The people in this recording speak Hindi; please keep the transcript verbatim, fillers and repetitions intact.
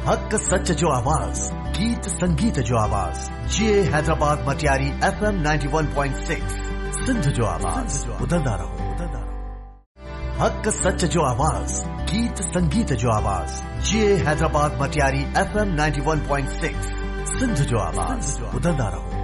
हक सच जो आवाज, गीत संगीत जो आवाज, ये Hyderabad Matiari F M ninety one point six, Sindh जो आवाज, उदंदा रहो, उदंदा रहो। हक सच जो आवाज, गीत संगीत जो आवाज, ये Hyderabad Matiari F M ninety one point six, Sindh जो आवाज, उदंदा रहो।